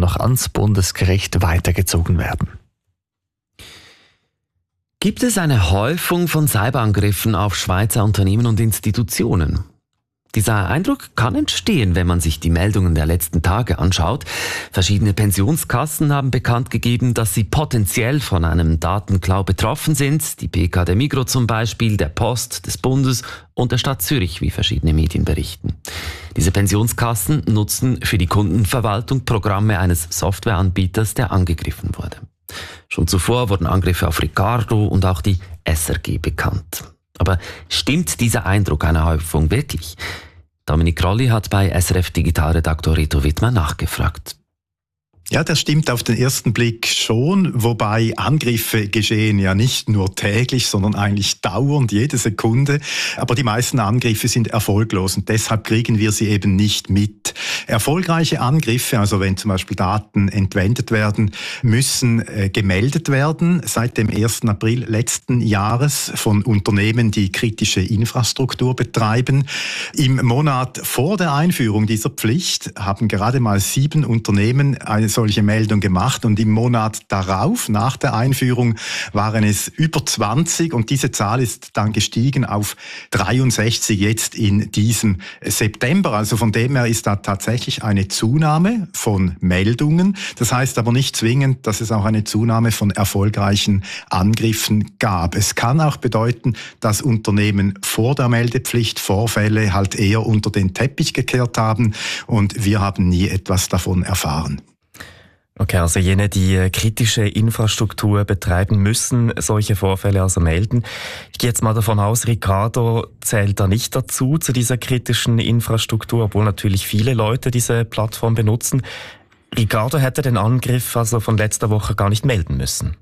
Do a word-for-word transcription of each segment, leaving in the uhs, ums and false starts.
noch ans Bundesgericht weitergezogen werden. Gibt es eine Häufung von Cyberangriffen auf Schweizer Unternehmen und Institutionen? Dieser Eindruck kann entstehen, wenn man sich die Meldungen der letzten Tage anschaut. Verschiedene Pensionskassen haben bekannt gegeben, dass sie potenziell von einem Datenklau betroffen sind. Die P K der Migros zum Beispiel, der Post, des Bundes und der Stadt Zürich, wie verschiedene Medien berichten. Diese Pensionskassen nutzen für die Kundenverwaltung Programme eines Softwareanbieters, der angegriffen wurde. Schon zuvor wurden Angriffe auf Ricardo und auch die S R G bekannt. Aber stimmt dieser Eindruck einer Häufung wirklich? Dominik Rolli hat bei S R F Digitalredaktor Reto Wittmer nachgefragt. Ja, das stimmt auf den ersten Blick schon, wobei Angriffe geschehen ja nicht nur täglich, sondern eigentlich dauernd, jede Sekunde. Aber die meisten Angriffe sind erfolglos und deshalb kriegen wir sie eben nicht mit. Erfolgreiche Angriffe, also wenn zum Beispiel Daten entwendet werden, müssen äh, gemeldet werden seit dem ersten April letzten Jahres von Unternehmen, die kritische Infrastruktur betreiben. Im Monat vor der Einführung dieser Pflicht haben gerade mal sieben Unternehmen eine solche Meldung gemacht und im Monat darauf, nach der Einführung, waren es über zwanzig und diese Zahl ist dann gestiegen auf dreiundsechzig jetzt in diesem September. Also von dem her ist da tatsächlich eine Zunahme von Meldungen. Das heißt aber nicht zwingend, dass es auch eine Zunahme von erfolgreichen Angriffen gab. Es kann auch bedeuten, dass Unternehmen vor der Meldepflicht Vorfälle halt eher unter den Teppich gekehrt haben und wir haben nie etwas davon erfahren. Okay, also jene, die kritische Infrastruktur betreiben, müssen solche Vorfälle also melden. Ich gehe jetzt mal davon aus, Ricardo zählt da nicht dazu, zu dieser kritischen Infrastruktur, obwohl natürlich viele Leute diese Plattform benutzen. Ricardo hätte den Angriff also von letzter Woche gar nicht melden müssen.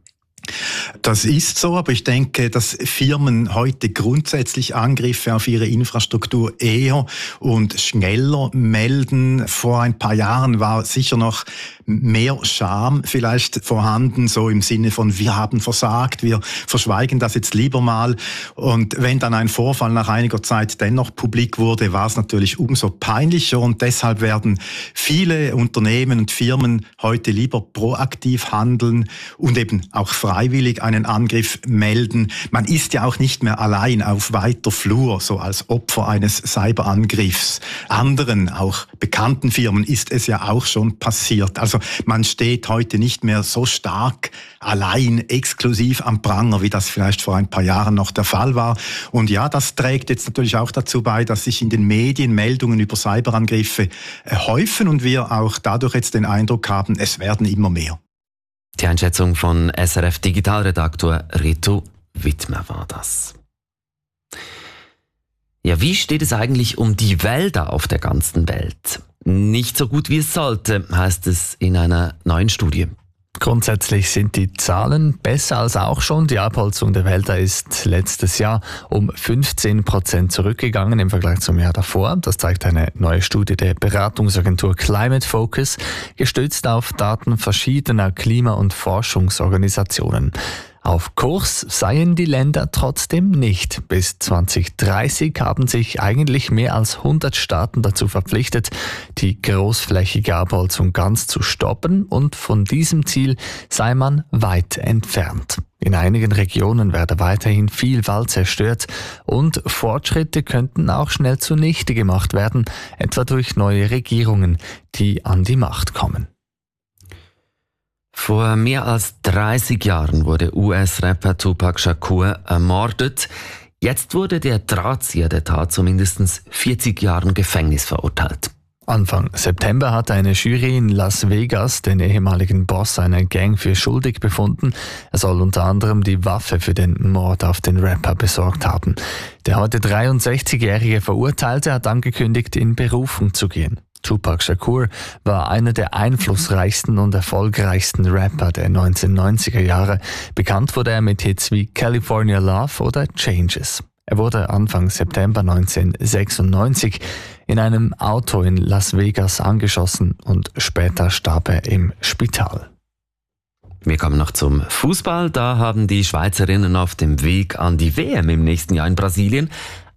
Das ist so, aber ich denke, dass Firmen heute grundsätzlich Angriffe auf ihre Infrastruktur eher und schneller melden. Vor ein paar Jahren war sicher noch mehr Scham vielleicht vorhanden, so im Sinne von, wir haben versagt, wir verschweigen das jetzt lieber mal. Und wenn dann ein Vorfall nach einiger Zeit dennoch publik wurde, war es natürlich umso peinlicher und deshalb werden viele Unternehmen und Firmen heute lieber proaktiv handeln und eben auch freiwillig einen Angriff melden. Man ist ja auch nicht mehr allein auf weiter Flur, so als Opfer eines Cyberangriffs. Anderen, auch bekannten Firmen, ist es ja auch schon passiert. Also man steht heute nicht mehr so stark allein, exklusiv am Pranger, wie das vielleicht vor ein paar Jahren noch der Fall war. Und ja, das trägt jetzt natürlich auch dazu bei, dass sich in den Medien Meldungen über Cyberangriffe häufen und wir auch dadurch jetzt den Eindruck haben, es werden immer mehr. Die Einschätzung von S R F Digitalredaktor Reto Wittmer war das. Ja, wie steht es eigentlich um die Wälder auf der ganzen Welt? Nicht so gut wie es sollte, heißt es in einer neuen Studie. Grundsätzlich sind die Zahlen besser als auch schon. Die Abholzung der Wälder ist letztes Jahr um fünfzehn Prozent zurückgegangen im Vergleich zum Jahr davor. Das zeigt eine neue Studie der Beratungsagentur Climate Focus, gestützt auf Daten verschiedener Klima- und Forschungsorganisationen. Auf Kurs seien die Länder trotzdem nicht. Bis zwanzig dreißig haben sich eigentlich mehr als hundert Staaten dazu verpflichtet, die großflächige Abholzung ganz zu stoppen, und von diesem Ziel sei man weit entfernt. In einigen Regionen werde weiterhin viel Wald zerstört und Fortschritte könnten auch schnell zunichte gemacht werden, etwa durch neue Regierungen, die an die Macht kommen. Vor mehr als dreißig Jahren wurde U S-Rapper Tupac Shakur ermordet. Jetzt wurde der Drahtzieher der Tat zu mindestens vierzig Jahren Gefängnis verurteilt. Anfang September hat eine Jury in Las Vegas den ehemaligen Boss einer Gang für schuldig befunden. Er soll unter anderem die Waffe für den Mord auf den Rapper besorgt haben. Der heute dreiundsechzigjährige Verurteilte hat angekündigt, in Berufung zu gehen. Tupac Shakur war einer der einflussreichsten und erfolgreichsten Rapper der neunzehnhundertneunziger Jahre. Bekannt wurde er mit Hits wie California Love oder Changes. Er wurde Anfang September neunzehnhundertsechsundneunzig in einem Auto in Las Vegas angeschossen und später starb er im Spital. Wir kommen noch zum Fußball. Da haben die Schweizerinnen auf dem Weg an die W M im nächsten Jahr in Brasilien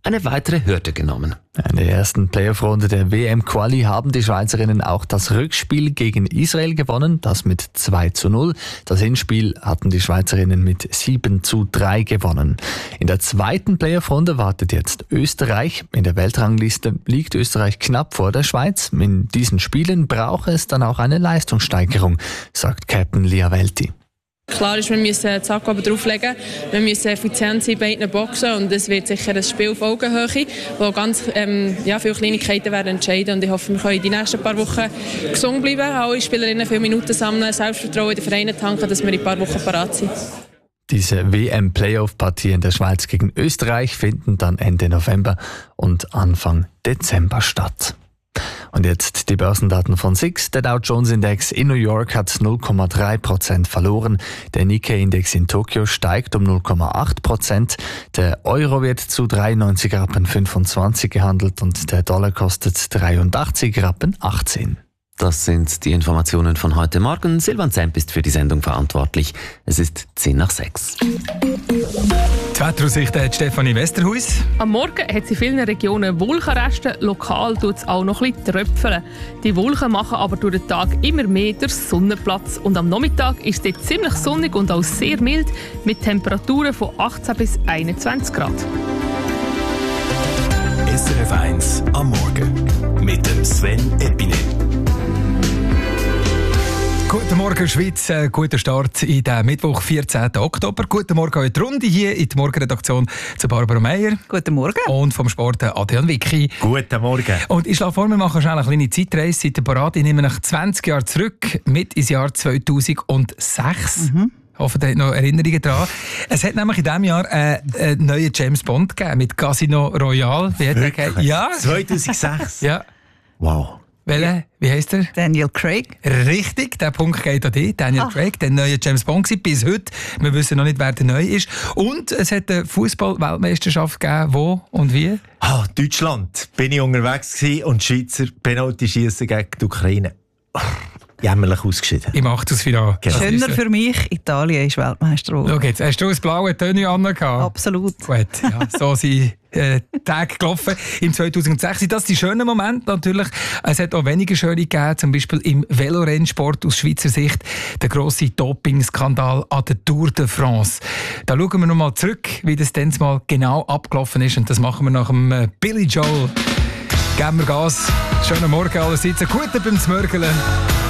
eine weitere Hürde genommen. In der ersten Playoff-Runde der W M-Quali haben die Schweizerinnen auch das Rückspiel gegen Israel gewonnen, das mit zwei zu null. Das Hinspiel hatten die Schweizerinnen mit sieben zu drei gewonnen. In der zweiten Playoff-Runde wartet jetzt Österreich. In der Weltrangliste liegt Österreich knapp vor der Schweiz. In diesen Spielen braucht es dann auch eine Leistungssteigerung, sagt Captain Lia Welti. Klar ist, wir müssen das Akku drauflegen, wir müssen effizient sein bei beiden Boxen und es wird sicher ein Spiel auf Augenhöhe, wo ganz ähm, ja, viele Kleinigkeiten werden entscheiden und ich hoffe, wir können die nächsten paar Wochen gesund bleiben, alle Spielerinnen viele Minuten sammeln, Selbstvertrauen in den Vereinen tanken, dass wir in ein paar Wochen parat sind. Diese W M-Playoff-Partien in der Schweiz gegen Österreich finden dann Ende November und Anfang Dezember statt. Und jetzt die Börsendaten von S I X. Der Dow Jones Index in New York hat null Komma drei Prozent verloren. Der Nikkei-Index in Tokio steigt um null Komma acht Prozent. Der Euro wird zu dreiundneunzig Rappen fünfundzwanzig gehandelt und der Dollar kostet dreiundachtzig Rappen achtzehn. Das sind die Informationen von heute Morgen. Silvan Zemp ist für die Sendung verantwortlich. Es ist zehn nach sechs. Die Wetteraussicht hat Stefanie Westerhuis. Am Morgen hat es in vielen Regionen Wolkenreste. Lokal tut es auch noch ein bisschen tröpfeln. Die Wolken machen aber durch den Tag immer mehr den Sonnenplatz. Und am Nachmittag ist es dort ziemlich sonnig und auch sehr mild mit Temperaturen von achtzehn bis einundzwanzig Grad. S R F eins am Morgen mit dem Sven Epine. Guten Morgen Schweiz, äh, guter Start in den Mittwoch, vierzehnten Oktober. Guten Morgen an die Runde hier in der Morgenredaktion zu Barbara Meier. Guten Morgen. Und vom Sport Adrian Wicki. Guten Morgen. Und ich schlage vor, wir machen schnell eine kleine Zeitreise. Seid ihr bereit? Ich nehme nach zwanzig Jahren zurück, mit ins Jahr zweitausendsechs. Mhm. Ich hoffe, ihr habt noch Erinnerungen daran. Es hat nämlich in diesem Jahr äh, einen neuen James Bond gegeben mit Casino Royale. Wie hat Wirklich? Er ja. zweitausendsechs? Ja. Wow. Welche? Wie heisst er? Daniel Craig. Richtig, der Punkt geht an dich. Daniel Ach. Craig, der neue James Bond gewesen, bis heute. Wir wissen noch nicht, wer der neu ist. Und es hat eine Fußball-Weltmeisterschaft gegeben. Wo und wie? Ah, Deutschland. Bin ich unterwegs gewesen und die Schweizer Penalty schießen gegen die Ukraine. Jämmerlich ausgeschieden. Im Achtelfinale. Genau. Schöner für mich, Italien ist Weltmeister geworden. Schau jetzt, hast du das blaue Tönni angehabt? Absolut. Gut, ja, so sind äh, Tage gelaufen im zweitausendsechs. Das sind die schönen Momente natürlich. Es hat auch weniger schöne gegeben, zum Beispiel im Velorennsport aus Schweizer Sicht. Der grosse Doping-Skandal an der Tour de France. Da schauen wir nochmal zurück, wie das dann mal genau abgelaufen ist. Und das machen wir nach dem äh, Billy Joel. Geben wir Gas. Schönen Morgen allerseits. Guten beim Smörgeln.